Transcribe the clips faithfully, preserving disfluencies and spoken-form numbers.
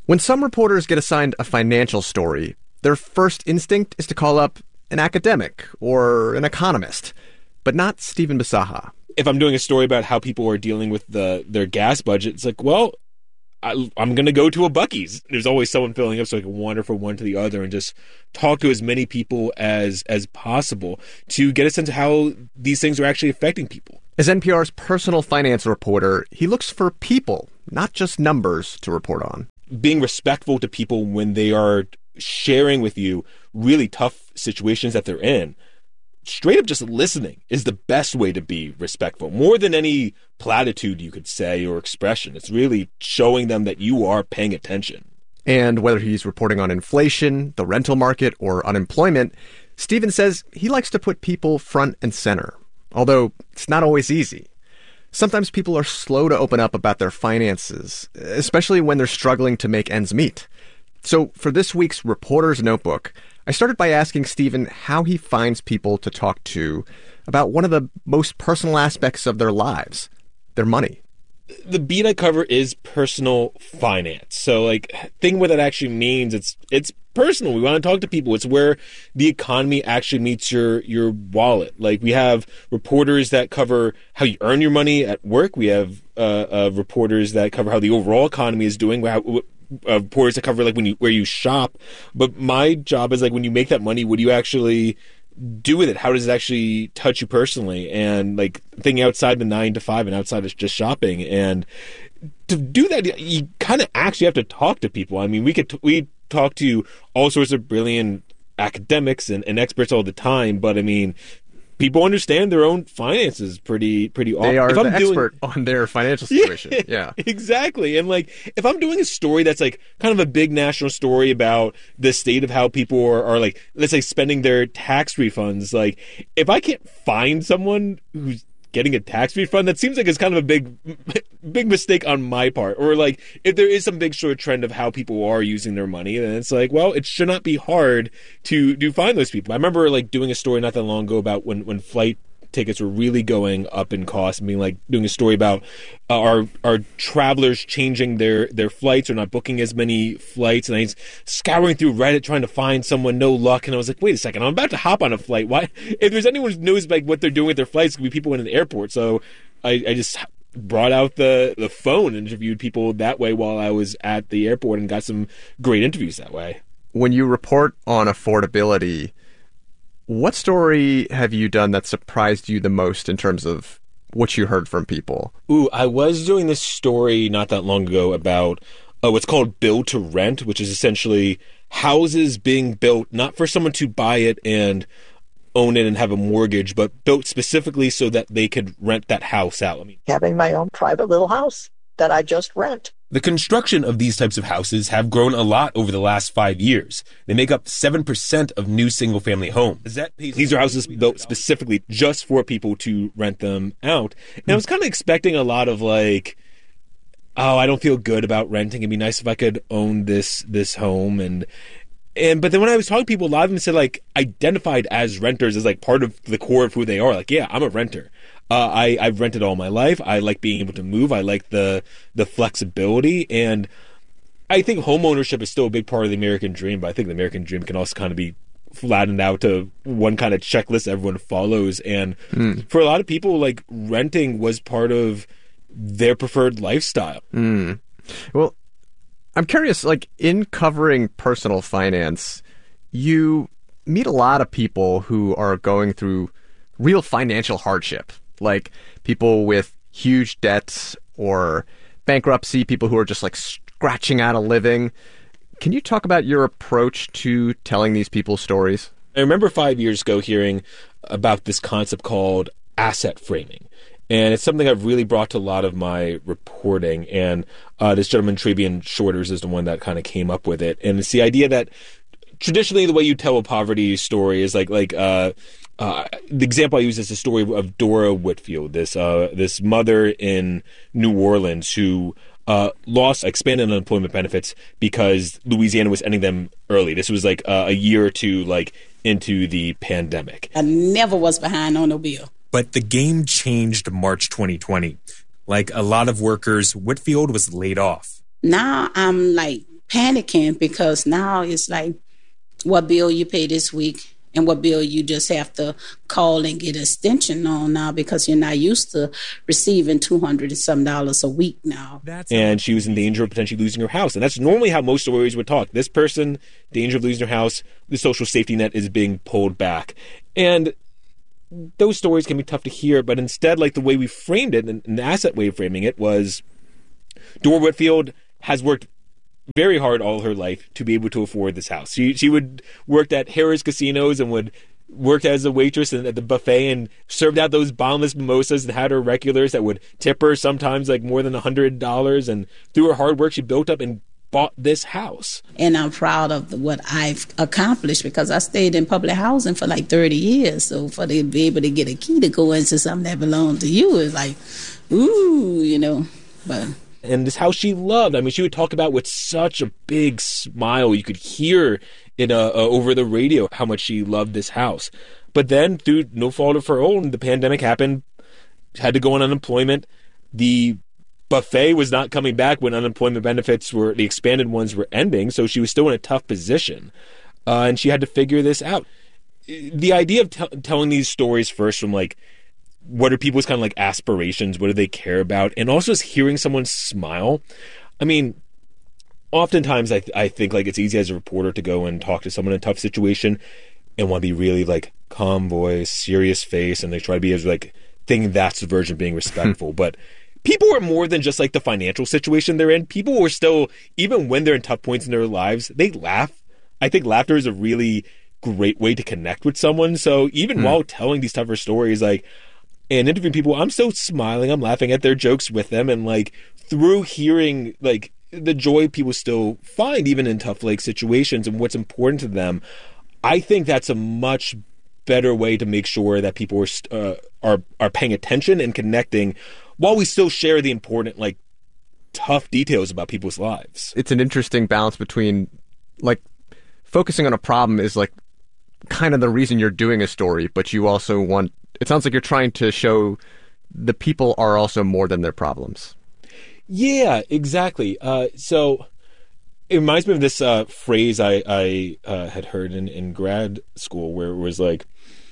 When some reporters get assigned a financial story, their first instinct is to call up an academic or an economist, but not Stephen Bisaha. If I'm doing a story about how people are dealing with the their gas budget, it's like, well, I, I'm going to go to a Buc-ee's. There's always someone filling up, so I can wander from one to the other and just talk to as many people as as possible to get a sense of how these things are actually affecting people. As N P R's personal finance reporter, he looks for people, not just numbers, to report on. Being respectful to people when they are sharing with you really tough situations that they're in. Straight up just listening is the best way to be respectful. More than any platitude you could say or expression. It's really showing them that you are paying attention. And whether he's reporting on inflation, the rental market, or unemployment, Stephen says he likes to put people front and center. Although it's not always easy. Sometimes people are slow to open up about their finances, especially when they're struggling to make ends meet. So for this week's Reporter's Notebook, I started by asking Stephen how he finds people to talk to about one of the most personal aspects of their lives, their money. The beat I cover is personal finance. So, like, think what that actually means. It's it's personal. We want to talk to people. It's where the economy actually meets your your wallet. Like, we have reporters that cover how you earn your money at work. We have uh, uh, reporters that cover how the overall economy is doing. How, uh, reporters that cover like when you where you shop. But my job is like when you make that money, what do you actually do with it? How does it actually touch you personally? And like thinking outside the nine to five and outside of just shopping. And to do that, you kind of actually have to talk to people. I mean, we could, t- we talk to all sorts of brilliant academics and, and experts all the time, but I mean, people understand their own finances pretty, pretty often. They are if the I'm doing, expert on their financial situation. Yeah, yeah, exactly. And like, if I'm doing a story that's like kind of a big national story about the state of how people are, are like, let's say spending their tax refunds, like if I can't find someone who's getting a tax refund, that seems like it's kind of a big, big mistake on my part. Or like, if there is some big sort of trend of how people are using their money, then it's like, well, it should not be hard to to find those people. I remember like doing a story not that long ago about when, when flight tickets were really going up in cost, and being like doing a story about uh, our our travelers changing their their flights or not booking as many flights, and I was scouring through Reddit trying to find someone, no luck, and I was like, wait a second, I'm about to hop on a flight. Why? If there's anyone who knows like what they're doing with their flights, it could be people in an airport. So I, I just brought out the the phone and interviewed people that way while I was at the airport and got some great interviews that way. When you report on affordability, what story have you done that surprised you the most in terms of what you heard from people? Ooh, I was doing this story not that long ago about uh, what's called build to rent, which is essentially houses being built not for someone to buy it and own it and have a mortgage, but built specifically so that they could rent that house out. I mean, having my own private little house that I just rent. The construction of these types of houses have grown a lot over the last five years. They make up seven percent of new single-family homes. These are houses built specifically just for people to rent them out. And I was kind of expecting a lot of like, oh, I don't feel good about renting. It'd be nice if I could own this this home. And and but then when I was talking to people, a lot of them said like identified as renters as like part of the core of who they are. Like, yeah, I'm a renter. Uh, I, I've rented all my life. I like being able to move. I like the the flexibility. And I think home ownership is still a big part of the American dream, but I think the American dream can also kind of be flattened out to one kind of checklist everyone follows. And mm. for a lot of people, like renting was part of their preferred lifestyle. Mm. Well, I'm curious, like in covering personal finance, you meet a lot of people who are going through real financial hardship. Like people with huge debts or bankruptcy, people who are just like scratching out a living. Can you talk about your approach to telling these people's stories? I remember five years ago hearing about this concept called asset framing. And it's something I've really brought to a lot of my reporting. And uh, this gentleman, Travian Shorters, is the one that kind of came up with it. And it's the idea that traditionally the way you tell a poverty story is like, like, uh, Uh, the example I use is the story of Dora Whitfield, this uh, this mother in New Orleans who uh, lost expanded unemployment benefits because Louisiana was ending them early. This was like uh, a year or two like into the pandemic. I never was behind on no bill. But the game changed March twenty twenty. Like a lot of workers, Whitfield was laid off. Now I'm like panicking because now it's like what bill you pay this week and what bill you just have to call and get extension on now because you're not used to receiving two hundred and some dollars a week now. That's And she was in danger of potentially losing her house. And that's normally how most stories would talk. This person, danger of losing her house, the social safety net is being pulled back. And those stories can be tough to hear, but instead, like the way we framed it, and the asset way of framing it was, Dora Whitfield has worked very hard all her life to be able to afford this house. She she would worked at Harrah's casinos and would worked as a waitress at the buffet and served out those bottomless mimosas and had her regulars that would tip her sometimes like more than a hundred dollars. And through her hard work, she built up and bought this house. And I'm proud of the, what I've accomplished because I stayed in public housing for like thirty years. So for to be able to get a key to go into something that belonged to you is like, ooh, you know, but... And this house she loved. I mean, she would talk about with such a big smile. You could hear it uh, uh, over the radio how much she loved this house. But then, through no fault of her own, the pandemic happened, had to go on unemployment. The buffet was not coming back when unemployment benefits were, the expanded ones were ending, so she was still in a tough position. Uh, and she had to figure this out. The idea of t- telling these stories first from like, what are people's kind of like aspirations? What do they care about? And also just hearing someone smile. I mean, oftentimes I, th- I think like it's easy as a reporter to go and talk to someone in a tough situation and want to be really like calm voice, serious face, and they try to be as like thinking that's the version of being respectful. But people are more than just like the financial situation they're in. People are still, even when they're in tough points in their lives, they laugh. I think laughter is a really great way to connect with someone. So even mm. while telling these tougher stories, like, and interviewing people, I'm still smiling, I'm laughing at their jokes with them, and like through hearing like the joy people still find even in tough like situations and what's important to them, I think that's a much better way to make sure that people are uh, are are paying attention and connecting while we still share the important like tough details about people's lives. It's an interesting balance between like focusing on a problem is like kind of the reason you're doing a story, but you also want, it sounds like you're trying to show the people are also more than their problems. Yeah, exactly. Uh, so it reminds me of this uh, phrase I, I uh, had heard in, in grad school where it was like,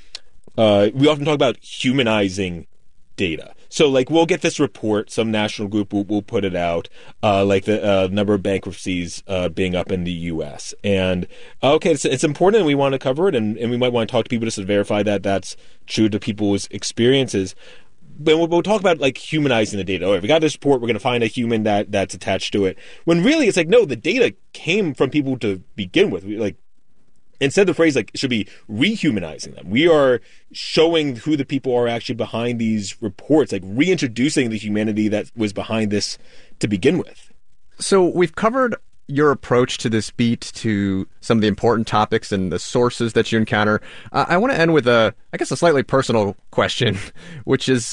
uh, we often talk about humanizing data. So like we'll get this report, some national group will, will put it out, uh, like the uh, number of bankruptcies uh, being up in the U S. And okay, it's, it's important and we want to cover it, and, and we might want to talk to people just to verify that that's true to people's experiences. But we'll, we'll talk about like humanizing the data. Oh, if we got this report, we're going to find a human that that's attached to it. When really it's like, no, the data came from people to begin with. We, like instead the phrase like should be rehumanizing them. We are showing who the people are actually behind these reports, like reintroducing the humanity that was behind this to begin with. So we've covered your approach to this beat, to some of the important topics and the sources that you encounter. Uh, I want to end with a, I guess, a slightly personal question, which is,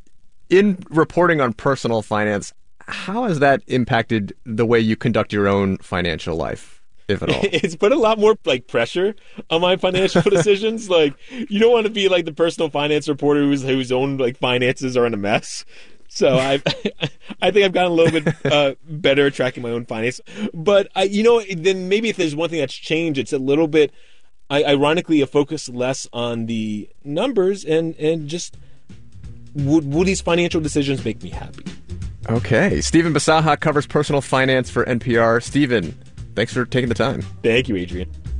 in reporting on personal finance, how has that impacted the way you conduct your own financial life, if at all? It's put a lot more like pressure on my financial decisions. Like, you don't want to be like the personal finance reporter whose whose own like finances are in a mess. So I, I think I've gotten a little bit uh, better at tracking my own finance. But I, you know, then maybe if there's one thing that's changed, it's a little bit, I, ironically, a focus less on the numbers and and just would would these financial decisions make me happy? Okay, Stephen Bisaha covers personal finance for N P R. Stephen, thanks for taking the time. Thank you, Adrian.